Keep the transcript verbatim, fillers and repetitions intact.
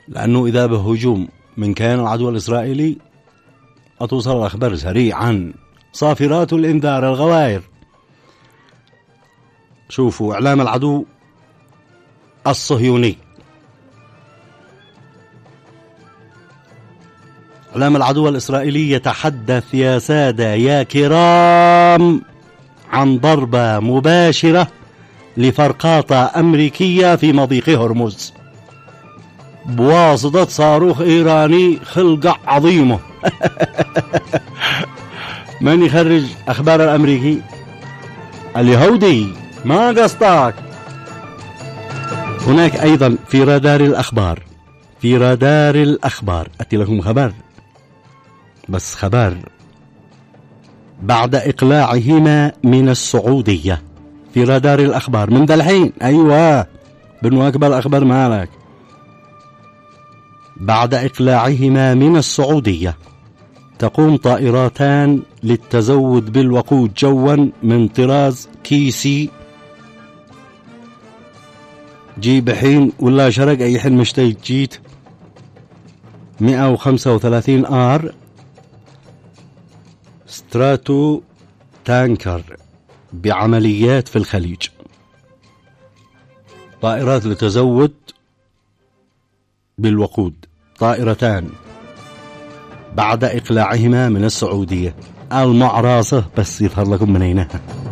لأنه إذا بهجوم من كيان العدو الإسرائيلي أتوصل الأخبار سريعا. صافرات الإنذار الغوائر. شوفوا إعلام العدو الصهيوني، إعلام العدو الإسرائيلي يتحدث يا سادة يا كرام عن ضربة مباشرة لفرقاطة أمريكية في مضيق هرمز بواسطة صاروخ إيراني خلقة عظيمة. من يخرج أخبار الأمريكي؟ اليهودي، ما قصدك. هناك أيضا في رادار الأخبار، في رادار الأخبار أتي لكم خبر، بس خبر بعد إقلاعهما من السعودية. في رادار الأخبار من ذا الحين، أيوة بنواكب الأخبار مالك. بعد إقلاعهما من السعودية تقوم طائراتان للتزود بالوقود جوا من طراز كيسي جيب حين ولا شرق أي حين مشتي جيت مئة وخمسة وثلاثين آر ستراتو تانكر بعمليات في الخليج. طائرات لتزود بالوقود، طائرتان بعد إقلاعهما من السعودية. المعراصة بس يظهر لكم من هنا.